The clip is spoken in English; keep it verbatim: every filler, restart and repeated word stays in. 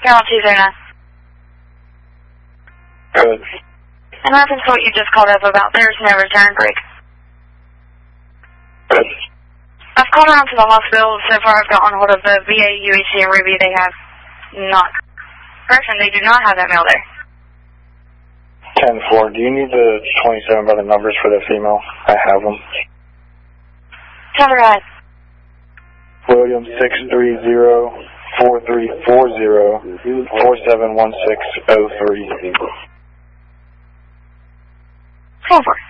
Carol two zero nine. Good. In reference to what you just called up about, there's no return break. Good. I've called around to the hospital. So far I've got on hold of the V A, U H C, and Ruby. They have not. Correction, they do not have that mail there. ten four, do you need the twenty-seven by the numbers for the female? I have them. Tell her guys. William six three zero four three four zero four seven one six zero three. ten four.